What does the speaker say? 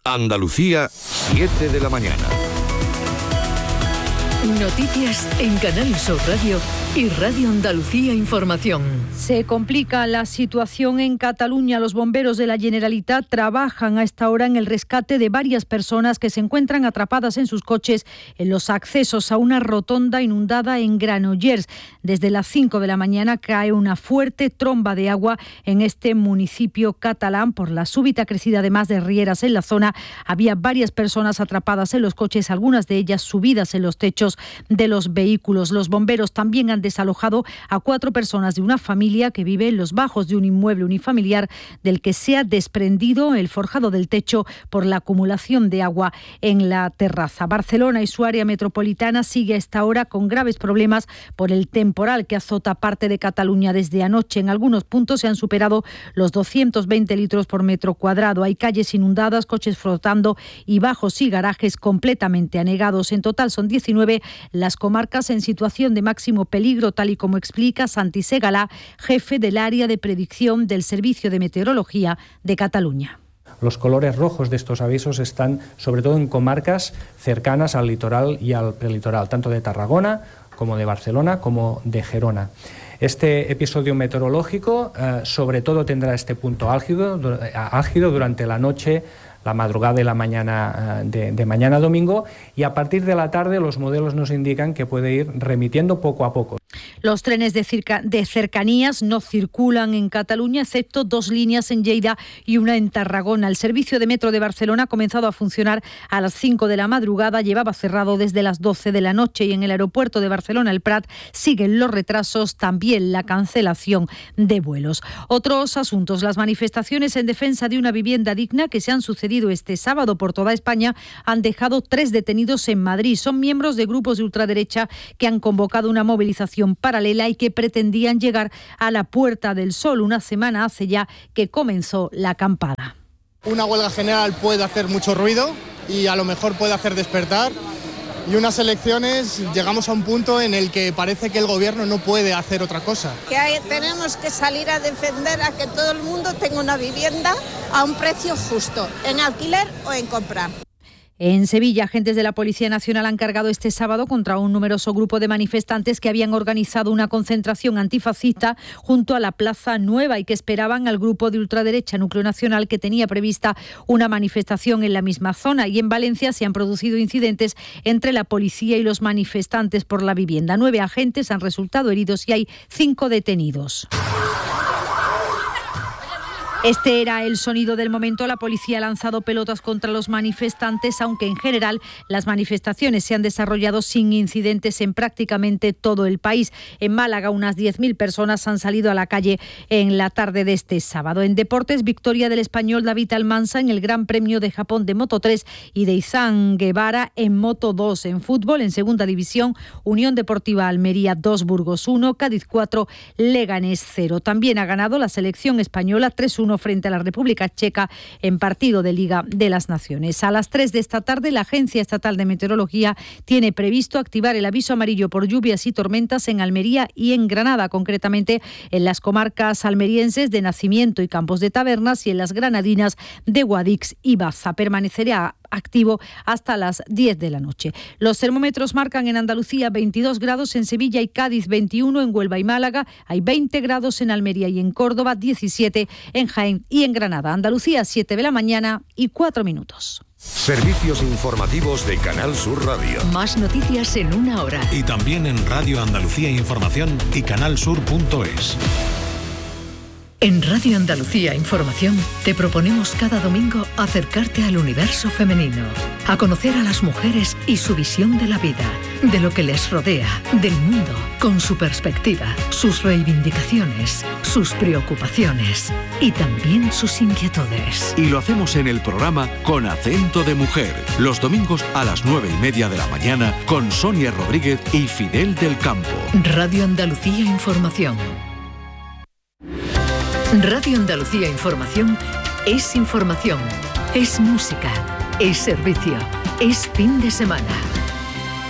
Andalucía, 7 de la mañana. Noticias en Canal Sur Radio y Radio Andalucía Información. Se complica la situación en Cataluña. Los bomberos de la Generalitat trabajan a esta hora en el rescate de varias personas que se encuentran atrapadas en sus coches en los accesos a una rotonda inundada en Granollers. Desde las 5 de la mañana cae una fuerte tromba de agua en este municipio catalán. Por la súbita crecida además de rieras en la zona, había varias personas atrapadas en los coches, algunas de ellas subidas en los techos de los vehículos. Los bomberos también han desalojado a 4 personas de una familia que vive en los bajos de un inmueble unifamiliar del que se ha desprendido el forjado del techo por la acumulación de agua en la terraza. Barcelona y su área metropolitana sigue a esta hora con graves problemas por el temporal que azota parte de Cataluña desde anoche. En algunos puntos se han superado los 220 litros por metro cuadrado. Hay calles inundadas, coches flotando y bajos y garajes completamente anegados. En total son 19 las comarcas en situación de máximo peligro, tal y como explica Santi Segalà, jefe del área de predicción del Servicio de Meteorología de Cataluña. Los colores rojos de estos avisos están sobre todo en comarcas cercanas al litoral y al prelitoral, tanto de Tarragona como de Barcelona como de Gerona. Este episodio meteorológico sobre todo tendrá este punto álgido durante la noche, la madrugada y la mañana de mañana domingo, y a partir de la tarde los modelos nos indican que puede ir remitiendo poco a poco. Los trenes de cercanías no circulan en Cataluña, excepto 2 líneas en Lleida y una en Tarragona. El servicio de metro de Barcelona ha comenzado a funcionar a las 5 de la madrugada, llevaba cerrado desde las 12 de la noche, y en el aeropuerto de Barcelona, el Prat, siguen los retrasos, también la cancelación de vuelos. Otros asuntos: las manifestaciones en defensa de una vivienda digna que se han sucedido este sábado por toda España han dejado 3 detenidos en Madrid. Son miembros de grupos de ultraderecha que han convocado una movilización paralela y que pretendían llegar a la Puerta del Sol. Una semana hace ya que comenzó la acampada. Una huelga general puede hacer mucho ruido y a lo mejor puede hacer despertar. Y unas elecciones llegamos a un punto en el que parece que el gobierno no puede hacer otra cosa. Tenemos que salir a defender a que todo el mundo tenga una vivienda a un precio justo, en alquiler o en compra. En Sevilla, agentes de la Policía Nacional han cargado este sábado contra un numeroso grupo de manifestantes que habían organizado una concentración antifascista junto a la Plaza Nueva y que esperaban al grupo de ultraderecha Núcleo Nacional, que tenía prevista una manifestación en la misma zona. Y en Valencia se han producido incidentes entre la policía y los manifestantes por la vivienda. 9 agentes han resultado heridos y hay 5 detenidos. Este era el sonido del momento. La policía ha lanzado pelotas contra los manifestantes, aunque en general las manifestaciones se han desarrollado sin incidentes en prácticamente todo el país. En Málaga, unas 10.000 personas han salido a la calle en la tarde de este sábado. En deportes, victoria del español David Almansa en el Gran Premio de Japón de Moto 3 y de Izán Guevara en Moto 2. En fútbol, en segunda división, Unión Deportiva Almería 2, Burgos 1, Cádiz 4, Leganés 0. También ha ganado la selección española 3-1 frente a la República Checa en partido de Liga de las Naciones. A las 3 de esta tarde, la Agencia Estatal de Meteorología tiene previsto activar el aviso amarillo por lluvias y tormentas en Almería y en Granada, concretamente en las comarcas almerienses de Nacimiento y Campos de Tabernas y en las granadinas de Guadix y Baza. Permanecerá activo hasta las 10 de la noche. Los termómetros marcan en Andalucía 22 grados, en Sevilla y Cádiz 21, en Huelva y Málaga hay 20 grados, en Almería y en Córdoba 17, en Jaén y en Granada. Andalucía, 7 de la mañana y 4 minutos. Servicios informativos de Canal Sur Radio. Más noticias en una hora. Y también en Radio Andalucía Información y canalsur.es. En Radio Andalucía Información te proponemos cada domingo acercarte al universo femenino, a conocer a las mujeres y su visión de la vida, de lo que les rodea, del mundo, con su perspectiva, sus reivindicaciones, sus preocupaciones y también sus inquietudes. Y lo hacemos en el programa Con Acento de Mujer, los domingos a las 9:30 de la mañana con Sonia Rodríguez y Fidel del Campo. Radio Andalucía Información. Radio Andalucía Información es información, es música, es servicio, es fin de semana.